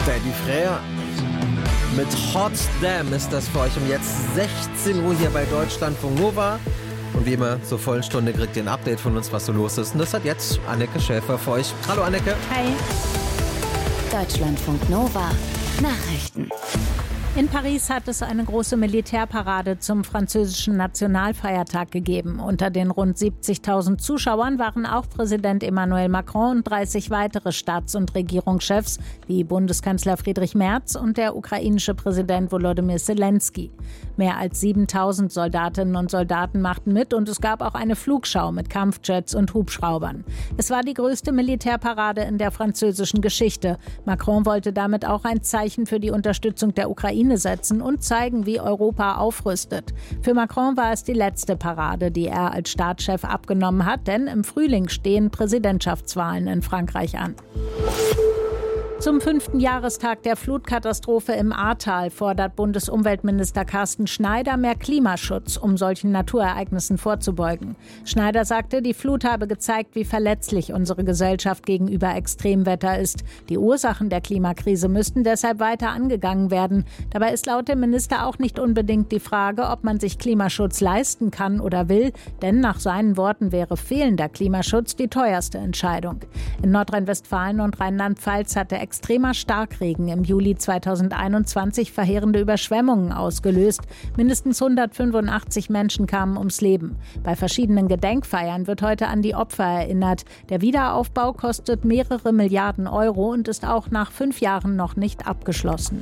Daddy Frère. Mit Hot Damn ist das für euch um jetzt 16 Uhr hier bei Deutschlandfunk Nova. Und wie immer, zur vollen Stunde kriegt ihr ein Update von uns, was so los ist. Und das hat jetzt Anneke Schäfer für euch. Hallo Anneke. Hi. Deutschlandfunk Nova. Nachrichten. In Paris hat es eine große Militärparade zum französischen Nationalfeiertag gegeben. Unter den rund 70.000 Zuschauern waren auch Präsident Emmanuel Macron und 30 weitere Staats- und Regierungschefs wie Bundeskanzler Friedrich Merz und der ukrainische Präsident Volodymyr Zelensky. Mehr als 7.000 Soldatinnen und Soldaten machten mit und es gab auch eine Flugschau mit Kampfjets und Hubschraubern. Es war die größte Militärparade in der französischen Geschichte. Macron wollte damit auch ein Zeichen für die Unterstützung der Ukraine setzen und zeigen, wie Europa aufrüstet. Für Macron war es die letzte Parade, die er als Staatschef abgenommen hat, denn im Frühling stehen Präsidentschaftswahlen in Frankreich an. Zum 5. Jahrestag der Flutkatastrophe im Ahrtal fordert Bundesumweltminister Carsten Schneider mehr Klimaschutz, um solchen Naturereignissen vorzubeugen. Schneider sagte, die Flut habe gezeigt, wie verletzlich unsere Gesellschaft gegenüber Extremwetter ist. Die Ursachen der Klimakrise müssten deshalb weiter angegangen werden. Dabei ist laut dem Minister auch nicht unbedingt die Frage, ob man sich Klimaschutz leisten kann oder will, denn nach seinen Worten wäre fehlender Klimaschutz die teuerste Entscheidung. In Nordrhein-Westfalen und Rheinland-Pfalz hatte extremer Starkregen im Juli 2021 verheerende Überschwemmungen ausgelöst. Mindestens 185 Menschen kamen ums Leben. Bei verschiedenen Gedenkfeiern wird heute an die Opfer erinnert. Der Wiederaufbau kostet mehrere Milliarden Euro und ist auch nach 5 Jahren noch nicht abgeschlossen.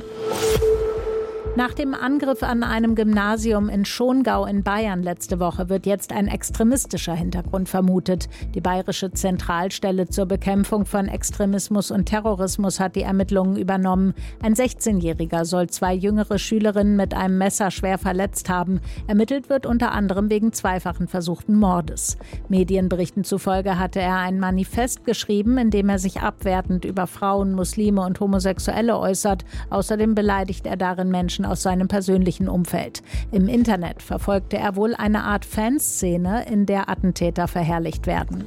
Nach dem Angriff an einem Gymnasium in Schongau in Bayern letzte Woche wird jetzt ein extremistischer Hintergrund vermutet. Die Bayerische Zentralstelle zur Bekämpfung von Extremismus und Terrorismus hat die Ermittlungen übernommen. Ein 16-Jähriger soll 2 jüngere Schülerinnen mit einem Messer schwer verletzt haben. Ermittelt wird unter anderem wegen zweifachen versuchten Mordes. Medienberichten zufolge hatte er ein Manifest geschrieben, in dem er sich abwertend über Frauen, Muslime und Homosexuelle äußert. Außerdem beleidigt er darin Menschen aus seinem persönlichen Umfeld. Im Internet verfolgte er wohl eine Art Fanszene, in der Attentäter verherrlicht werden.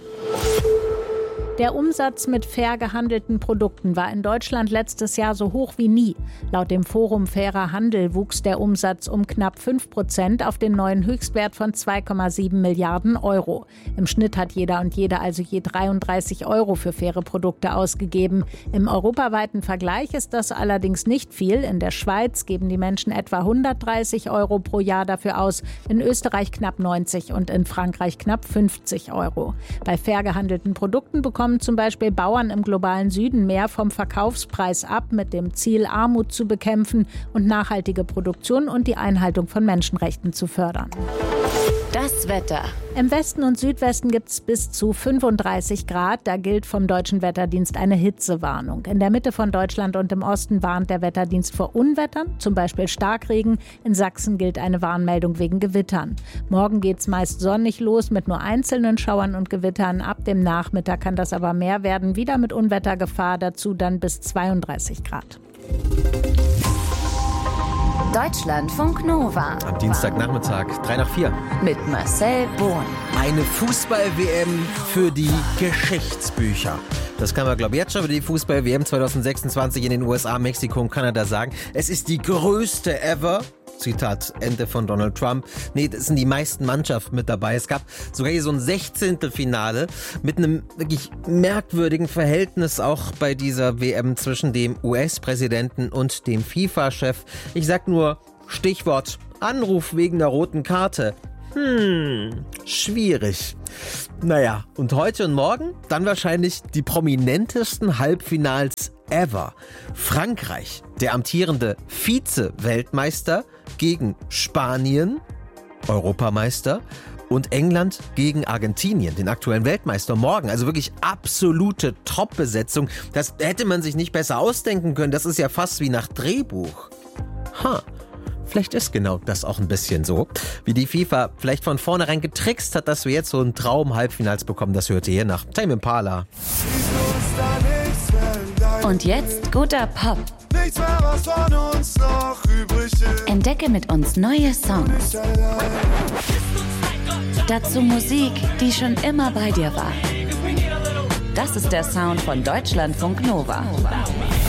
Der Umsatz mit fair gehandelten Produkten war in Deutschland letztes Jahr so hoch wie nie. Laut dem Forum Fairer Handel wuchs der Umsatz um knapp 5% auf den neuen Höchstwert von 2,7 Milliarden Euro. Im Schnitt hat jeder und jede also je 33 Euro für faire Produkte ausgegeben. Im europaweiten Vergleich ist das allerdings nicht viel. In der Schweiz geben die Menschen etwa 130 Euro pro Jahr dafür aus, in Österreich knapp 90 und in Frankreich knapp 50 Euro. Bei fair gehandelten Produkten bekommen zum Beispiel Bauern im globalen Süden mehr vom Verkaufspreis ab, mit dem Ziel, Armut zu bekämpfen und nachhaltige Produktion und die Einhaltung von Menschenrechten zu fördern. Das Wetter. Im Westen und Südwesten gibt es bis zu 35 Grad. Da gilt vom Deutschen Wetterdienst eine Hitzewarnung. In der Mitte von Deutschland und im Osten warnt der Wetterdienst vor Unwettern, zum Beispiel Starkregen. In Sachsen gilt eine Warnmeldung wegen Gewittern. Morgen geht es meist sonnig los mit nur einzelnen Schauern und Gewittern. Ab dem Nachmittag kann das aber mehr werden, wieder mit Unwettergefahr, dazu dann bis 32 Grad. Deutschlandfunk Nova. Am Dienstagnachmittag, 3:04. Mit Marcel Bohn. Eine Fußball-WM für die Geschichtsbücher. Das kann man, glaube ich, jetzt schon für die Fußball-WM 2026 in den USA, Mexiko und Kanada sagen. Es ist die größte ever. Zitat Ende von Donald Trump. Nee, das sind die meisten Mannschaften mit dabei. Es gab sogar hier so ein 16. mit einem wirklich merkwürdigen Verhältnis auch bei dieser WM zwischen dem US-Präsidenten und dem FIFA-Chef. Ich sag nur Stichwort Anruf wegen der roten Karte. Schwierig. Naja, und heute und morgen dann wahrscheinlich die prominentesten Halbfinals ever. Frankreich, der amtierende Vize-Weltmeister gegen Spanien, Europameister, und England gegen Argentinien, den aktuellen Weltmeister, morgen. Also wirklich absolute Top-Besetzung. Das hätte man sich nicht besser ausdenken können. Das ist ja fast wie nach Drehbuch. Vielleicht ist genau das auch ein bisschen so, wie die FIFA vielleicht von vornherein getrickst hat, dass wir jetzt so einen Traum-Halbfinals bekommen. Das hört ihr hier nach Tame Impala. Und jetzt guter Pop. Nichts mehr, was von uns noch übrig ist. Entdecke mit uns neue Songs. Dazu Musik, die schon immer bei dir war. Das ist der Sound von Deutschlandfunk Nova.